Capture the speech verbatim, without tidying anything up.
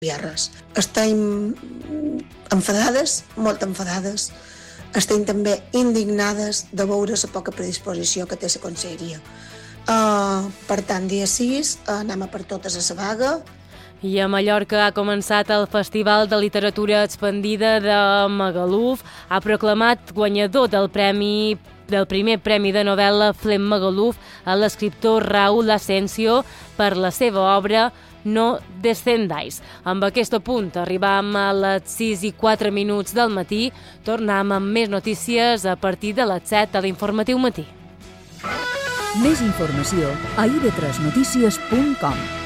canviar-res. Estem enfadades, molt enfadades. Estem també indignades de veure la poca predisposició que té la conselleria. Uh, per tant, dia sis, uh, anem a per totes a la vaga. I a Mallorca ha començat el Festival de Literatura Expandida de Magaluf. Ha proclamat guanyador del premi del primer premi de novel·la Flem Magaluf a l'escriptor Raúl Asensio per la seva obra No descendáis. Amb aquest punt arribam a les sis i quatre minuts del matí. Tornem amb més notícies a partir de les set a l'Informatiu Matí. Més informació a i ve tres notícies punt com.